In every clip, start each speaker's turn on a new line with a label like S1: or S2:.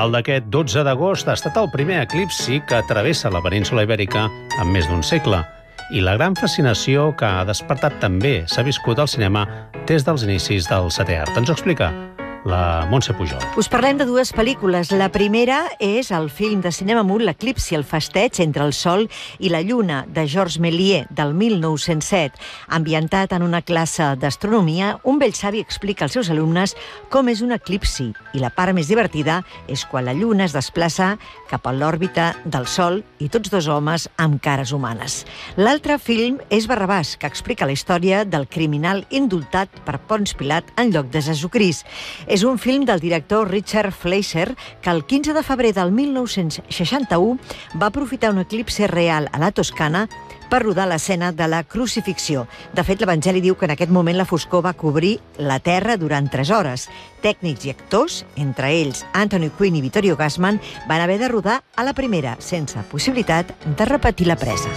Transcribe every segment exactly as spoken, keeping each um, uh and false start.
S1: El d'aquest dotze d'agost ha estat el primer eclipsi que travessa la península Ibèrica en més d'un segle. I la gran fascinació que ha despertat també s'ha viscut al cinema des dels inicis del setè art. Ens ho explica la Montse Pujol.
S2: Us parlem de dues pel·lícules. La primera és el film de cinema mut L'eclipsi, el festeig entre el sol i la lluna, de Georges Méliès, del mil nou-cents set. Ambientat en una classe d'astronomia, un vell savi explica als seus alumnes com és un eclipsi, i la part més divertida és quan la lluna es desplaça cap a l'òrbita del sol i tots dos homes amb cares humanes. L'altre film és Barrabàs, que explica la història del criminal indultat per Pons Pilat en lloc de Jesucrist. És un film del director Richard Fleischer que el quinze de febrer del mil nou-cents seixanta-u va aprofitar un eclipsi real a la Toscana per rodar l'escena de la crucifixió. De fet, l'Evangeli diu que en aquest moment la foscor va cobrir la Terra durant tres hores. Tècnics i actors, entre ells Anthony Quinn i Vittorio Gassman, van haver de rodar a la primera, sense possibilitat de repetir la presa.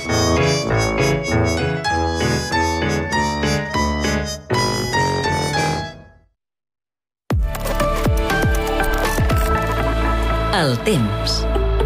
S3: El temps.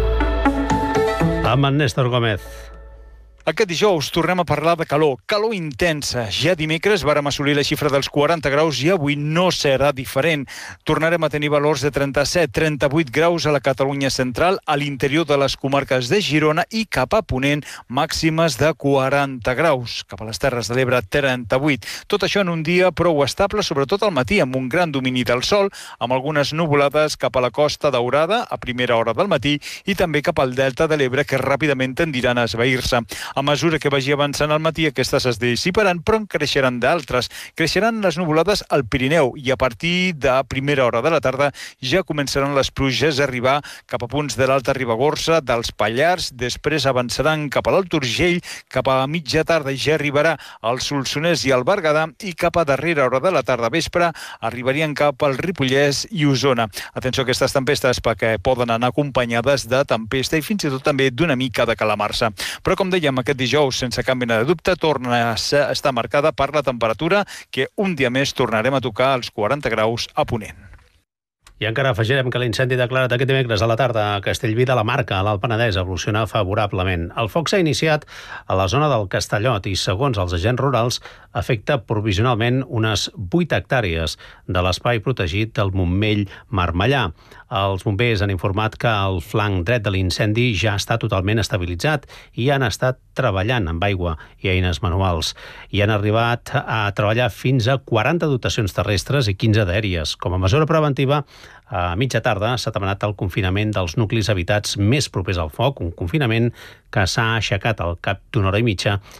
S1: Amb en Néstor Gómez.
S4: Aquest dijous tornem a parlar de calor, calor intensa. Ja dimecres vàrem assolir la xifra dels quaranta graus i avui no serà diferent. Tornarem a tenir valors de trenta-set trenta-vuit graus a la Catalunya central, a l'interior de les comarques de Girona i cap a Ponent màximes de quaranta graus. Cap a les Terres de l'Ebre, trenta-vuit. Tot això en un dia prou estable, sobretot al matí, amb un gran domini del sol, amb algunes nuvolades cap a la Costa Daurada a primera hora del matí i també cap al Delta de l'Ebre, que ràpidament tendiran a esvair-se. A mesura que vagi avançant al matí, aquestes es dissiparan, però en creixeran d'altres. Creixeran les nuvolades al Pirineu i a partir de primera hora de la tarda ja començaran les pluges a arribar cap a punts de l'Alta Ribagorça, dels Pallars, després avançaran cap a l'Alt Urgell, cap a mitja tarda ja arribarà al Solsonès i al Berguedà i cap a darrera hora de la tarda vespre arribarien cap al Ripollès i Osona. Atenció a aquestes tempestes perquè poden anar acompanyades de tempesta i fins i tot també d'una mica de calamarsa. Però com dèiem, aquest dijous, sense cap mena de dubte, torna a estar marcada per la temperatura que un dia més tornarem a tocar els quaranta graus a Ponent.
S1: I encara afegirem que l'incendi declarat aquest dimecres a la tarda a Castellví de la Marca, a l'Alt Penedès, evoluciona favorablement. El foc s'ha iniciat a la zona del Castellot i, segons els agents rurals, afecta provisionalment unes vuit hectàrees de l'espai protegit del Montmell Marmellà. Els bombers han informat que el flanc dret de l'incendi ja està totalment estabilitzat i han estat treballant amb aigua i eines manuals. I han arribat a treballar fins a quaranta dotacions terrestres i quinze d'aèries. Com a mesura preventiva, a mitja tarda s'ha demanat el confinament dels nuclis habitats més propers al foc, un confinament que s'ha aixecat al cap d'una hora i mitja